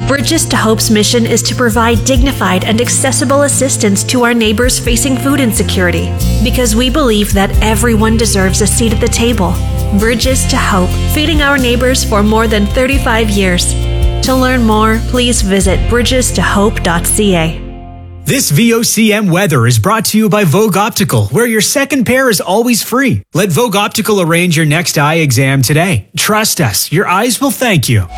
Bridges to Hope's mission is to provide dignified and accessible assistance to our neighbors facing food insecurity, because we believe that everyone deserves a seat at the table. Bridges to Hope, feeding our neighbors for more than 35 years. To learn more, please visit bridgestohope.ca. This VOCM weather is brought to you by Vogue Optical, where your second pair is always free. Let Vogue Optical arrange your next eye exam today. Trust us, your eyes will thank you.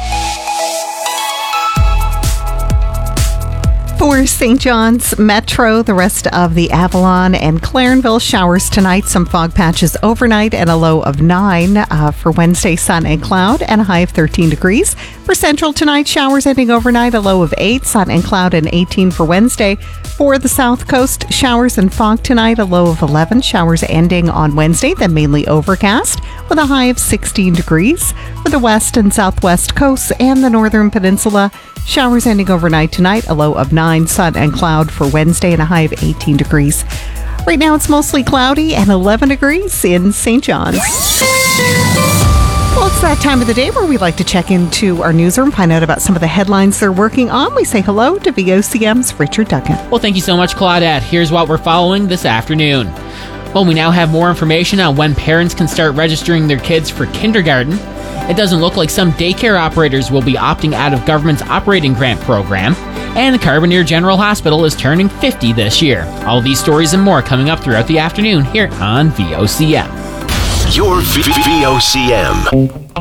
For St. John's Metro, the rest of the Avalon and Clarenville, showers tonight, some fog patches overnight, and a low of 9. For Wednesday, sun and cloud, and a high of 13 degrees. For Central tonight, showers ending overnight, a low of 8, sun and cloud, and 18 for Wednesday. For the South Coast, showers and fog tonight, a low of 11, showers ending on Wednesday, then mainly overcast, with a high of 16 degrees. For the West and Southwest coasts and the Northern Peninsula, showers ending overnight tonight, a low of 9, sun and cloud for Wednesday, and a high of 18 degrees. Right now it's mostly cloudy and 11 degrees in St. John's. Well, it's that time of the day where we like to check into our newsroom, find out about some of the headlines they're working on. We say hello to VOCM's Richard Duncan. Well, thank you so much, Claudette. Here's what we're following this afternoon. Well, we now have more information on when parents can start registering their kids for kindergarten. It doesn't look like some daycare operators will be opting out of government's operating grant program. And the Carbonear General Hospital is turning 50 this year. All these stories and more coming up throughout the afternoon here on VOCM. Your VOCM.